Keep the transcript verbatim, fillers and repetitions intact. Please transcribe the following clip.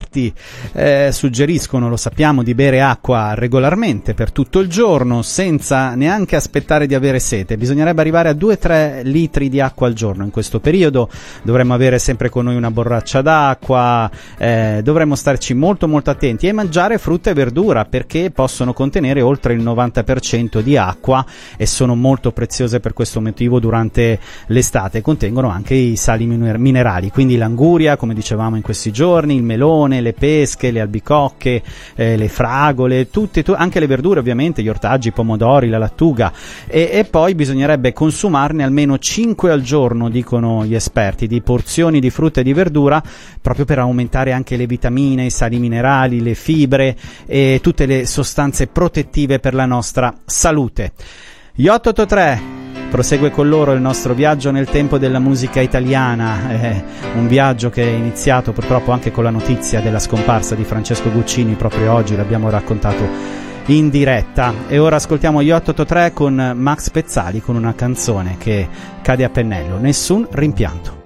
esperti eh, suggeriscono, lo sappiamo, di bere acqua regolarmente per tutto il giorno senza neanche aspettare di avere sete. Bisognerebbe arrivare a due tre litri di acqua al giorno in questo periodo. Dovremmo avere sempre con noi una borraccia d'acqua, eh, dovremmo starci molto molto attenti e mangiare frutta e verdura, perché possono contenere oltre il novanta per cento di acqua e sono molto preziose per questo motivo durante l'estate. Contengono anche i sali minerali, quindi l'anguria, come dicevamo in questi giorni, il melone, le pesche, le albicocche, eh, le fragole, tutte, tu- anche le verdure ovviamente, gli ortaggi, i pomodori, la lattuga, e, e poi bisognerebbe consumarne almeno cinque al giorno, dicono gli esperti, di porzioni di frutta e di verdura, proprio per aumentare anche le vitamine, i sali minerali, le fibre e tutte le sostanze protettive per la nostra salute. Gli otto otto tre prosegue con loro il nostro viaggio nel tempo della musica italiana, eh, un viaggio che è iniziato purtroppo anche con la notizia della scomparsa di Francesco Guccini. Proprio oggi l'abbiamo raccontato in diretta, e ora ascoltiamo gli otto otto tre con Max Pezzali con una canzone che cade a pennello, Nessun rimpianto.